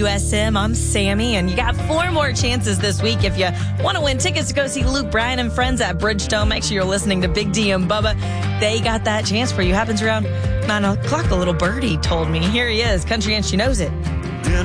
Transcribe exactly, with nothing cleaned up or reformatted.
W S M. I'm Sammy, and you got four more chances this week if you want to win tickets to go see Luke Bryan and friends at Bridgestone. Make sure you're listening to Big D and Bubba. They got that chance for you. Happens around nine o'clock, a little birdie told me. Here he is, country and she knows it.